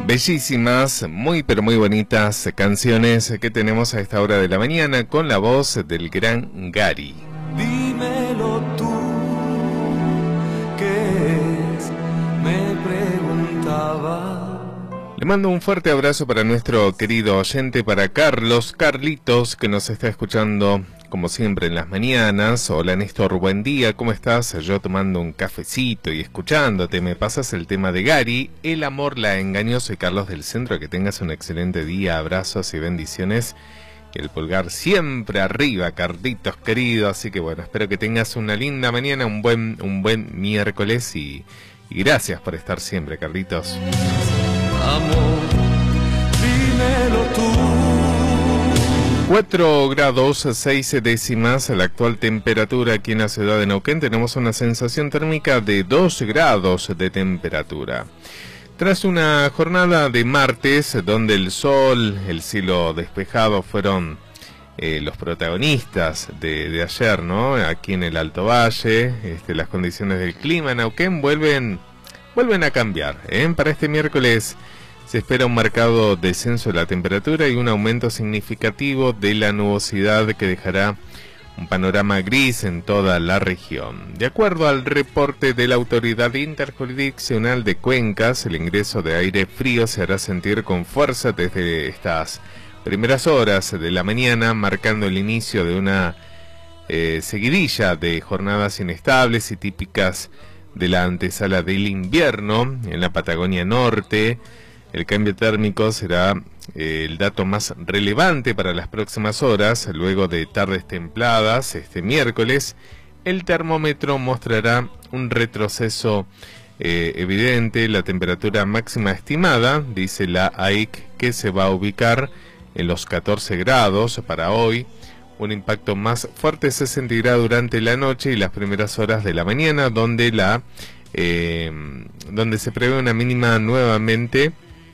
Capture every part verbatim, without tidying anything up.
Bellísimas, muy pero muy bonitas canciones que tenemos a esta hora de la mañana con la voz del gran Gary. Dímelo tú, ¿qué es? Me preguntaba. Le mando un fuerte abrazo para nuestro querido oyente, para Carlos, Carlitos, que nos está escuchando como siempre en las mañanas. Hola Néstor, buen día, ¿cómo estás? Yo tomando un cafecito y escuchándote. Me pasas el tema de Gary, El amor la engañó. Soy Carlos del Centro, que tengas un excelente día, abrazos y bendiciones. El pulgar siempre arriba, Carlitos querido. Así que bueno, espero que tengas una linda mañana, un buen, un buen miércoles y, y gracias por estar siempre, Carlitos. Amor, dímelo tú. cuatro grados seis décimas la actual temperatura aquí en la ciudad de Neuquén. Tenemos una sensación térmica de dos grados de temperatura. Tras una jornada de martes donde el sol, el cielo despejado fueron eh, los protagonistas de, de ayer, ¿no? Aquí en el Alto Valle, este, las condiciones del clima en Neuquén vuelven, vuelven a cambiar, ¿eh? Para este miércoles se espera un marcado descenso de la temperatura y un aumento significativo de la nubosidad que dejará un panorama gris en toda la región. De acuerdo al reporte de la Autoridad Interjurisdiccional de Cuencas, el ingreso de aire frío se hará sentir con fuerza desde estas primeras horas de la mañana, marcando el inicio de una eh, seguidilla de jornadas inestables y típicas de la antesala del invierno en la Patagonia Norte. El cambio térmico será eh, el dato más relevante para las próximas horas. Luego de tardes templadas, este miércoles, el termómetro mostrará un retroceso eh, evidente. La temperatura máxima estimada, dice la A I C, que se va a ubicar en los catorce grados para hoy. Un impacto más fuerte se sentirá durante la noche y las primeras horas de la mañana, donde, la, eh, donde se prevé una mínima nuevamente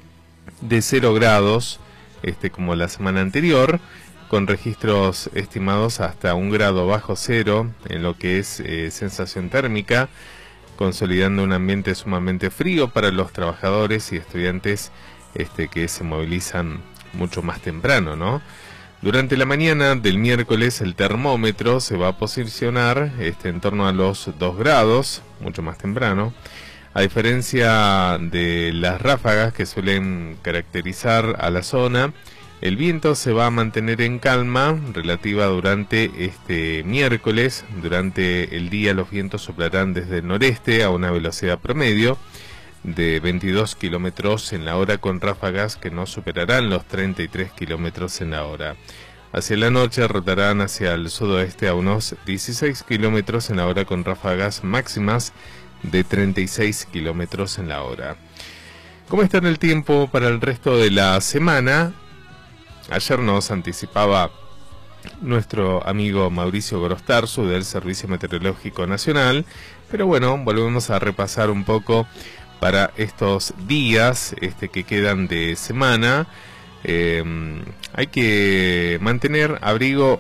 de cero grados, este, como la semana anterior, con registros estimados hasta un grado bajo cero en lo que es eh, sensación térmica, consolidando un ambiente sumamente frío para los trabajadores y estudiantes este, que se movilizan mucho más temprano, ¿no? Durante la mañana del miércoles el termómetro se va a posicionar este, en torno a los dos grados, mucho más temprano. A diferencia de las ráfagas que suelen caracterizar a la zona, el viento se va a mantener en calma relativa durante este miércoles. Durante el día los vientos soplarán desde el noreste a una velocidad promedio de veintidós kilómetros en la hora, con ráfagas que no superarán los treinta y tres kilómetros en la hora. Hacia la noche rotarán hacia el sudoeste a unos dieciséis kilómetros en la hora, con ráfagas máximas de treinta y seis kilómetros en la hora. ¿Cómo está el tiempo para el resto de la semana? Ayer nos anticipaba nuestro amigo Mauricio Gorostarzu del Servicio Meteorológico Nacional, pero bueno, volvemos a repasar un poco para estos días este, que quedan de semana. Eh, hay que mantener abrigo